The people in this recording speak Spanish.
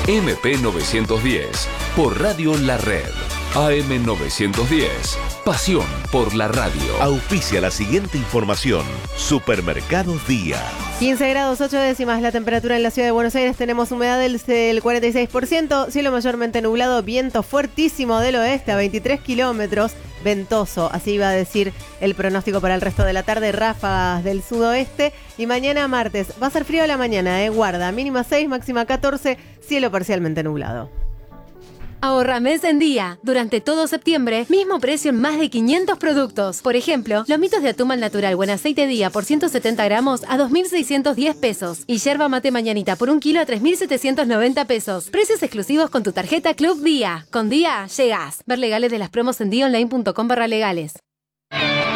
MP910 por Radio La Red. AM910. Pasión por la radio. Auspicia la siguiente información. Supermercados Día. 15 grados 8 décimas la temperatura en la ciudad de Buenos Aires. Tenemos humedad del 46%, cielo mayormente nublado, viento fuertísimo del oeste a 23 kilómetros, ventoso, así iba a decir el pronóstico para el resto de la tarde, ráfagas del sudoeste. Y mañana martes va a ser frío a la mañana, guarda, mínima 6, máxima 14, cielo parcialmente nublado. Ahorra mes en día. Durante todo septiembre, mismo precio en más de 500 productos. Por ejemplo, lomitos de atún al natural buen aceite día por 170 gramos a 2.610 pesos. Y yerba mate mañanita por 1 kilo a 3.790 pesos. Precios exclusivos con tu tarjeta Club Día. Con Día, llegás. Ver legales de las promos en diaonline.com/legales.